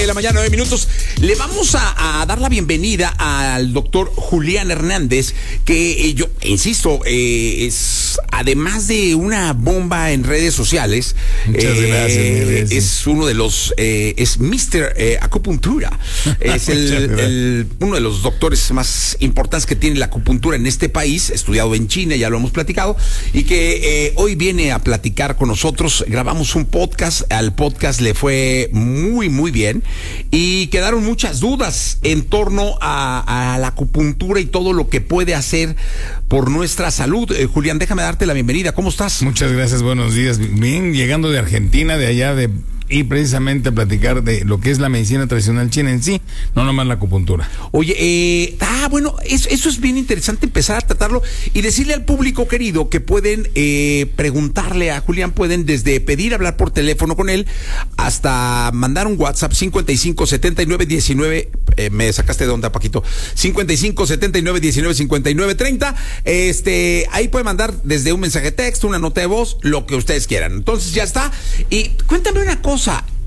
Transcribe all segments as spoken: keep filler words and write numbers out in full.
De la mañana, nueve minutos. Le vamos a, a dar la bienvenida al doctor Julián Hernández, que eh, yo insisto, eh, es además de una bomba en redes sociales. Muchas eh, gracias. Es uno de los, eh, es mister Eh, Acupuntura. Es el, el, uno de los doctores más importantes que tiene la acupuntura en este país, estudiado en China, ya lo hemos platicado, y que eh, hoy viene a platicar con nosotros. Grabamos un podcast, al podcast le fue muy, muy bien. Y quedaron muchas dudas en torno a, a la acupuntura y todo lo que puede hacer por nuestra salud. Eh, Julián, déjame darte la bienvenida. ¿Cómo estás? Muchas gracias, buenos días. Bien, llegando de Argentina, de allá de... y precisamente a platicar de lo que es la medicina tradicional china en sí, no nomás la acupuntura. Oye, eh, ah, bueno, eso, eso es bien interesante, empezar a tratarlo y decirle al público querido que pueden eh, preguntarle a Julián, pueden desde pedir hablar por teléfono con él hasta mandar un WhatsApp cincuenta y cinco setenta y nueve diecinueve, eh, me sacaste de onda, Paquito, cincuenta y cinco setenta y nueve diecinueve cincuenta y nueve treinta, este, ahí puede mandar desde un mensaje de texto, una nota de voz, lo que ustedes quieran. Entonces ya está. Y cuéntame una cosa.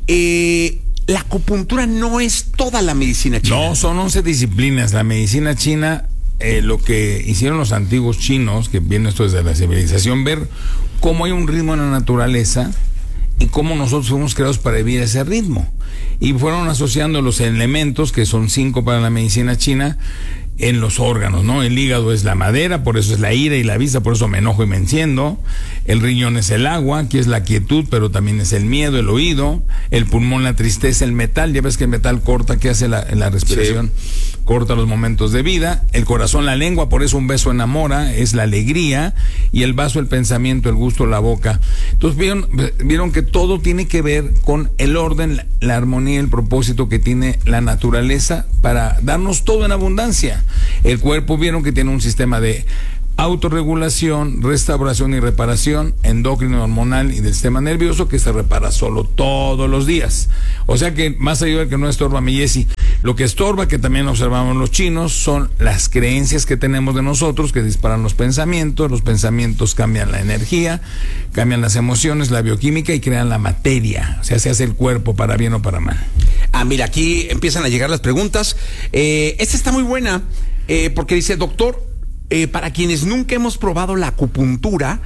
Eh, la acupuntura no es toda la medicina china. No, son once disciplinas. La medicina china, eh, lo que hicieron los antiguos chinos, que viene esto desde la civilización, ver cómo hay un ritmo en la naturaleza y cómo nosotros fuimos creados para vivir ese ritmo. Y fueron asociando los elementos, que son cinco para la medicina china, en los órganos, ¿no? El hígado es la madera, por eso es la ira y la vista, por eso me enojo y me enciendo. El riñón es el agua, que es la quietud, pero también es el miedo, el oído. El pulmón, la tristeza, el metal, ya ves que el metal corta, ¿qué hace la, la respiración? Sí. Corta los momentos de vida. El corazón, la lengua, por eso un beso enamora, es la alegría. Y el vaso, el pensamiento, el gusto, la boca. Entonces vieron, vieron que todo tiene que ver con el orden, la, la armonía, el propósito que tiene la naturaleza para darnos todo en abundancia. El cuerpo, vieron que tiene un sistema de autorregulación, restauración y reparación, endocrino, hormonal y del sistema nervioso, que se repara solo todos los días. O sea que más allá de que no estorba, mi Jessy, lo que estorba, que también observamos los chinos, son las creencias que tenemos de nosotros, que disparan los pensamientos. Los pensamientos cambian la energía, cambian las emociones, la bioquímica y crean la materia. O sea, se hace el cuerpo para bien o para mal. Ah, mira, aquí empiezan a llegar las preguntas. Eh, esta está muy buena, eh, porque dice, doctor, eh, para quienes nunca hemos probado la acupuntura,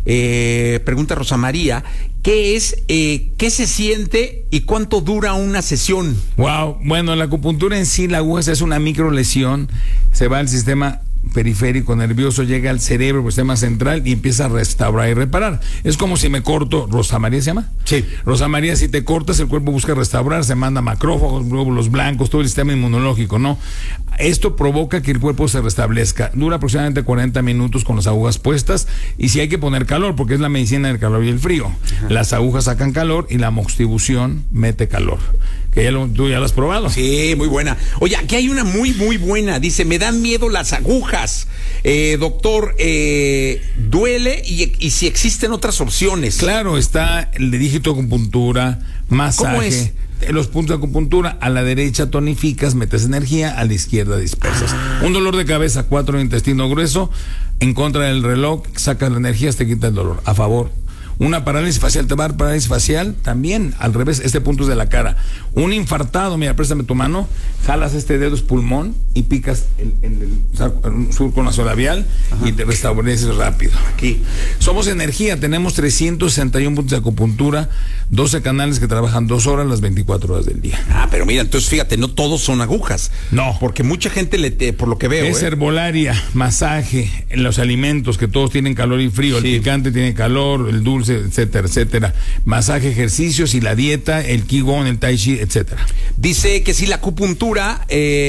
eh, pregunta Rosa María, ¿qué es, eh, qué se siente y cuánto dura una sesión? Wow, bueno, la acupuntura en sí, la aguja se hace una micro lesión, se va al sistema periférico nervioso, llega al cerebro, el sistema central, y empieza a restaurar y reparar. Es como si me corto, ¿Rosa María se llama? Sí. Rosa María, si te cortas, el cuerpo busca restaurar, se manda macrófagos, glóbulos blancos, todo el sistema inmunológico, ¿no? Esto provoca que el cuerpo se restablezca. Dura aproximadamente cuarenta minutos con las agujas puestas, y si hay que poner calor, porque es la medicina del calor y el frío. Ajá. Las agujas sacan calor y la moxtibución mete calor. Que ya lo, tú ya lo has probado. Sí, muy buena. Oye, aquí hay una muy, muy buena. Dice, me dan miedo las agujas. Eh, doctor, eh, duele y, y si existen otras opciones. Claro, está el de dígito acupuntura, masaje. ¿Cómo es? Los puntos de acupuntura, a la derecha tonificas, metes energía, a la izquierda dispersas. Ah. Un dolor de cabeza, cuatro de intestino grueso, en contra del reloj, sacas la energía, te quita el dolor. A favor. Una parálisis facial, te va a dar parálisis facial, también, al revés, este punto es de la cara. Un infartado, mira, préstame tu mano, jalas este dedo, es pulmón, y picas el, el, el, el surco nasolabial. Ajá. Y te restableces rápido. Aquí. Somos energía, tenemos trescientos sesenta y uno puntos de acupuntura, doce canales que trabajan dos horas las veinticuatro horas del día. Ah, pero mira, entonces fíjate, no todos son agujas. No. Porque mucha gente, le te, por lo que veo. Es ¿eh? herbolaria, masaje, en los alimentos, que todos tienen calor y frío, sí. El picante tiene calor, el dulce, etcétera, etcétera. Masaje, ejercicios y la dieta, el qigong, el tai chi, etcétera. Dice que si la acupuntura,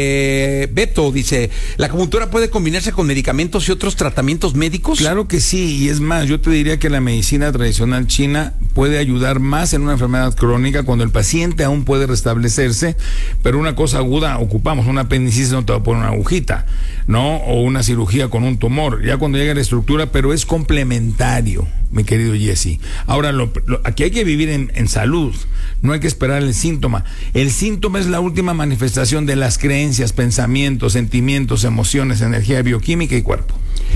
eh, Beto dice, ¿la acupuntura puede combinarse con medicamentos y otros tratamientos médicos? Claro que sí, y es más, yo te diría que la medicina tradicional china puede ayudar más en una enfermedad crónica cuando el paciente aún puede restablecerse, pero una cosa aguda ocupamos, una apendicitis no te va a poner una agujita, ¿no? O una cirugía con un tumor, ya cuando llega la estructura, pero es complementario, mi querido Jessy. Ahora, lo, lo, aquí hay que vivir en, en salud, no hay que esperar el síntoma. El síntoma es la última manifestación de las creencias, pensamientos, sentimientos, emociones, energía bioquímica y cuerpo.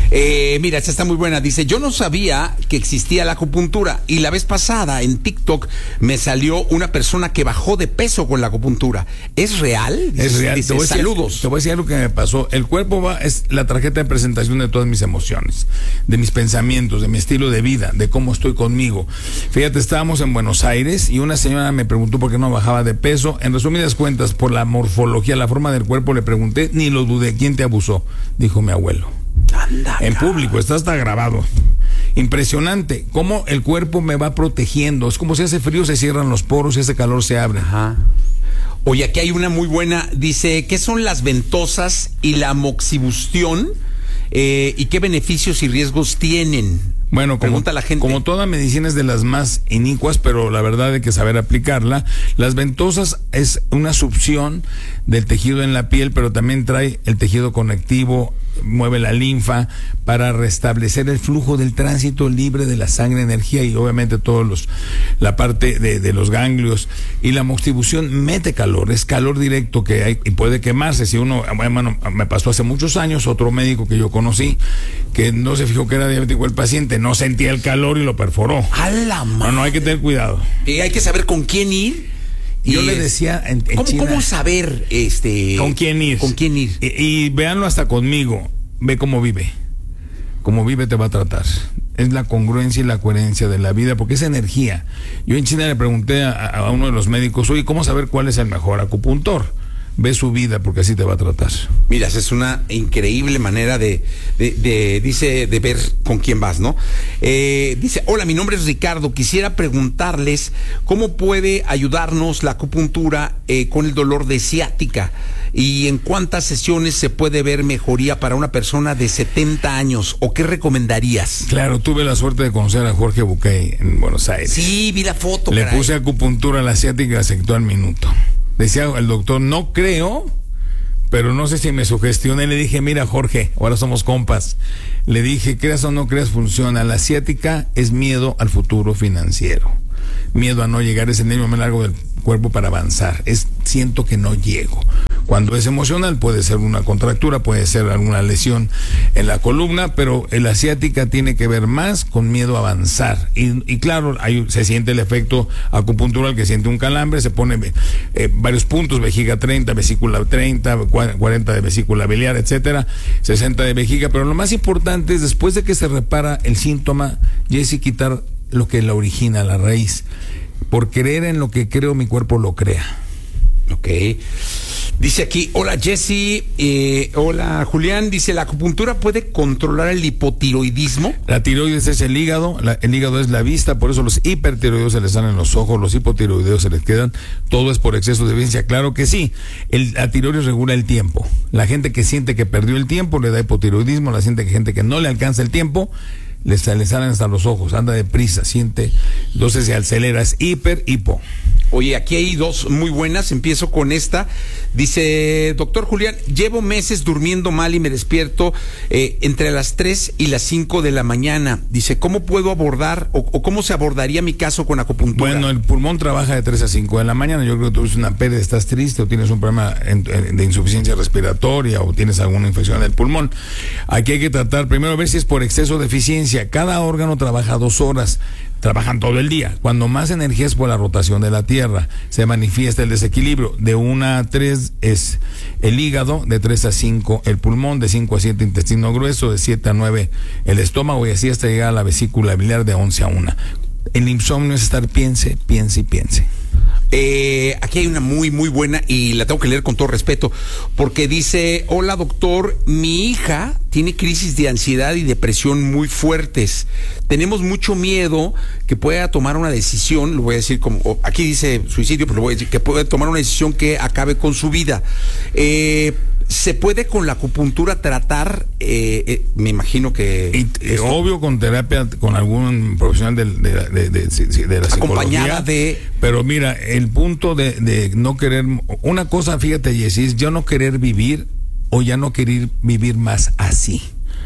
Eh, mira, esta está muy buena. Dice, yo no sabía que existía la acupuntura y la vez pasada en TikTok me salió una persona que bajó de peso con la acupuntura. ¿Es real? Dice, es real. Dice, te voy decir, saludos. Te voy a decir algo que me pasó. El cuerpo va, es la tarjeta de presentación de todas mis emociones, de mis pensamientos, de mi estilo de vida, de cómo estoy conmigo. Fíjate, estábamos en Buenos Aires y una señora me preguntó por qué no bajaba de peso. En resumidas cuentas, por la morfología, la forma del cuerpo, le pregunté, ni lo dudé. ¿Quién te abusó? Dijo mi abuelo. Anda, en público, está hasta grabado. Impresionante cómo el cuerpo me va protegiendo. Es como si hace frío se cierran los poros y hace calor se abre. Ajá. Oye, aquí hay una muy buena. Dice, ¿qué son las ventosas y la moxibustión? Eh, ¿Y qué beneficios y riesgos tienen? Bueno, como, pregunta la gente. Como toda medicina es de las más inicuas, pero la verdad hay que saber aplicarla. Las ventosas es una succión del tejido en la piel, pero también trae el tejido conectivo, mueve la linfa para restablecer el flujo del tránsito libre de la sangre, energía y obviamente todos los la parte de, de los ganglios. Y la moxibustión mete calor, es calor directo que hay y puede quemarse. Si uno, bueno, me pasó hace muchos años, otro médico que yo conocí que no se fijó que era diabético el paciente, no sentía el calor y lo perforó. ¡A la madre! No, no, hay que tener cuidado. Y hay que saber con quién ir. Yo y le decía en, en ¿cómo, China, ¿Cómo saber este con quién ir? Con quién ir. Y, y véanlo hasta conmigo. Ve cómo vive. Cómo vive te va a tratar. Es la congruencia y la coherencia de la vida, porque es energía. Yo en China le pregunté a, a uno de los médicos, oye, ¿cómo saber cuál es el mejor acupuntor? Ve su vida, porque así te va a tratar. Mira, es una increíble manera de, de, de dice, de ver con quién vas, ¿no? Eh, dice, hola, mi nombre es Ricardo, quisiera preguntarles cómo puede ayudarnos la acupuntura eh, con el dolor de ciática y en cuántas sesiones se puede ver mejoría para una persona de setenta años, o qué recomendarías. Claro, tuve la suerte de conocer a Jorge Bucay en Buenos Aires. Sí, vi la foto. Le caray. puse acupuntura a la ciática y aceptó al minuto. Decía el doctor, no creo, pero no sé si me sugestioné. Le dije, mira Jorge, ahora somos compas. Le dije, creas o no creas, funciona. La ciática es miedo al futuro financiero. Miedo a no llegar, es el nervio más largo del cuerpo para avanzar. Es siento que no llego. Cuando es emocional puede ser una contractura, puede ser alguna lesión en la columna, pero la ciática tiene que ver más con miedo a avanzar. Y, y claro, hay, se siente el efecto acupuntural que siente un calambre, se pone eh, varios puntos, vejiga treinta, vesícula treinta, cuarenta de vesícula biliar, etcétera, sesenta de vejiga, pero lo más importante es después de que se repara el síntoma, Jessy, quitar lo que la origina, la raíz. Por creer en lo que creo, mi cuerpo lo crea. Ok. Dice aquí, hola Jessy, eh, hola Julián, dice, ¿la acupuntura puede controlar el hipotiroidismo? La tiroides es el hígado, la, el hígado es la vista, por eso los hipertiroideos se les salen los ojos, los hipotiroideos se les quedan, todo es por exceso de deficiencia, claro que sí. El, la tiroides regula el tiempo. La gente que siente que perdió el tiempo le da hipotiroidismo, la gente que, gente que no le alcanza el tiempo, le, le salen hasta los ojos, anda deprisa, siente, entonces se acelera, es hiper, hipo. Oye, aquí hay dos muy buenas, empiezo con esta. Dice, doctor Julián, llevo meses durmiendo mal y me despierto eh, entre las tres y las cinco de la mañana. Dice, ¿cómo puedo abordar o, o cómo se abordaría mi caso con acupuntura? Bueno, el pulmón trabaja de tres a cinco de la mañana. Yo creo que tú tienes una pérdida, estás triste o tienes un problema en, en, de insuficiencia respiratoria o tienes alguna infección del pulmón. Aquí hay que tratar primero ver si es por exceso de eficiencia. Cada órgano trabaja dos horas. Trabajan todo el día. Cuando más energía es por la rotación de la Tierra, se manifiesta el desequilibrio. De una a tres es el hígado, de tres a cinco el pulmón, de cinco a siete intestino grueso, de siete a nueve el estómago y así hasta llegar a la vesícula biliar de once a una. El insomnio es estar piense, piense y piense. Eh, aquí hay una muy muy buena y la tengo que leer con todo respeto porque dice, hola doctor, mi hija tiene crisis de ansiedad y depresión muy fuertes, tenemos mucho miedo que pueda tomar una decisión, lo voy a decir como, aquí dice suicidio, pero lo voy a decir, que puede tomar una decisión que acabe con su vida. eh, ¿Se puede con la acupuntura tratar? Eh, eh, me imagino que... Y, eh, obvio con terapia, con algún profesional de, de, de, de, de la psicología. Acompañada de... Pero mira, el punto de, de no querer... Una cosa, fíjate, Jessy, es yo no querer vivir o ya no querer vivir más así.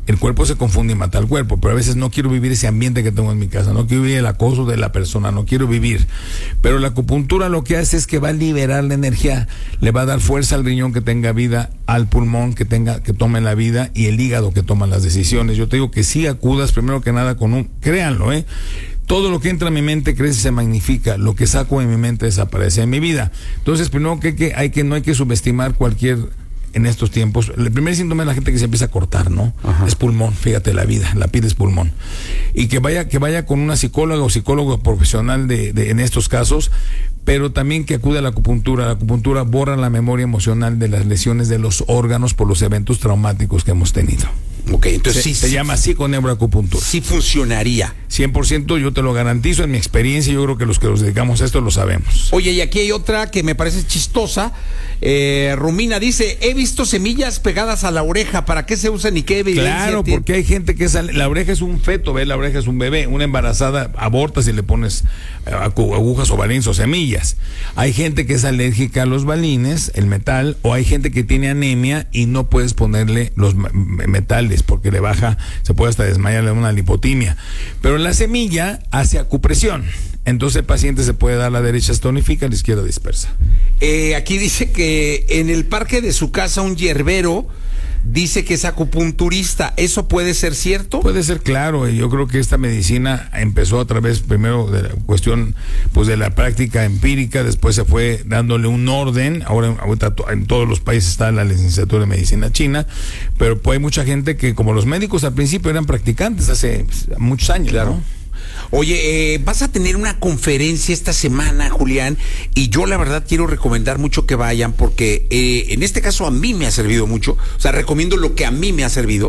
el cuerpo se confunde y mata al cuerpo, pero a veces no quiero vivir ese ambiente que tengo en mi casa, no quiero vivir el acoso de la persona, no quiero vivir. Pero la acupuntura lo que hace es que va a liberar la energía, le va a dar fuerza al riñón que tenga vida, al pulmón que tenga, que tome la vida, y el hígado que toma las decisiones. Yo te digo que sí acudas primero que nada con un, créanlo, eh, todo lo que entra en mi mente crece y se magnifica, lo que saco de mi mente desaparece en mi vida. Entonces, primero que, que hay que no hay que subestimar cualquier, en estos tiempos, el primer síntoma es la gente que se empieza a cortar, ¿no? Ajá. Es pulmón, fíjate, la vida, la piel es pulmón. Y que vaya, que vaya con una psicóloga o psicólogo profesional de, de, en estos casos, pero también que acude a la acupuntura. La acupuntura borra la memoria emocional de las lesiones de los órganos por los eventos traumáticos que hemos tenido. Ok, entonces se, sí. Se sí, llama así con neuroacupuntura. Sí funcionaría. cien por ciento yo te lo garantizo, en mi experiencia, yo creo que los que nos dedicamos a esto lo sabemos. Oye, y aquí hay otra que me parece chistosa. Eh, Romina dice, he visto semillas pegadas a la oreja, ¿para qué se usan y qué evidencia Claro, tiene? porque hay gente que es, la oreja es un feto, ¿ves? La oreja es un bebé, una embarazada aborta si le pones agujas o balines o semillas. Hay gente que es alérgica a los balines, el metal, o hay gente que tiene anemia y no puedes ponerle los metales porque le baja, se puede hasta desmayarle una lipotimia. Pero la semilla hace acupresión. Entonces el paciente se puede dar, la derecha se tonifica, la izquierda dispersa. Eh, aquí dice que en el parque de su casa un hierbero dice que es acupunturista. ¿Eso puede ser cierto? Puede ser, claro. Yo creo que esta medicina empezó a través primero de la cuestión pues de la práctica empírica, después se fue dándole un orden. Ahora ahorita en todos los países está la licenciatura de medicina china, pero pues hay mucha gente que, como los médicos al principio eran practicantes hace muchos años, claro, ¿no? Oye, eh, vas a tener una conferencia esta semana, Julián, y yo la verdad quiero recomendar mucho que vayan porque eh, en este caso a mí me ha servido mucho, o sea, recomiendo lo que a mí me ha servido,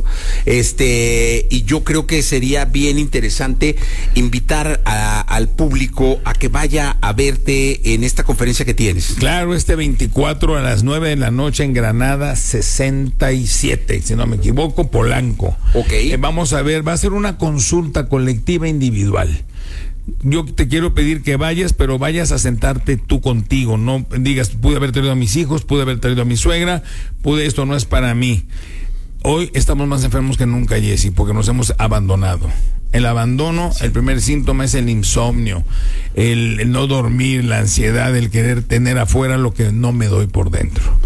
este, y yo creo que sería bien interesante invitar a, al público a que vaya a verte en esta conferencia que tienes. Claro, este veinticuatro a las nueve de la noche en Granada sesenta y siete, si no me equivoco, Polanco. Ok. Eh, vamos a ver, va a ser una consulta colectiva individual. Yo te quiero pedir que vayas, pero vayas a sentarte tú contigo, no digas, pude haber traído a mis hijos, pude haber traído a mi suegra, pude, esto no es para mí. Hoy estamos más enfermos que nunca, Jessy, porque nos hemos abandonado. El abandono, sí. El primer síntoma es el insomnio, el, el no dormir, la ansiedad, el querer tener afuera lo que no me doy por dentro.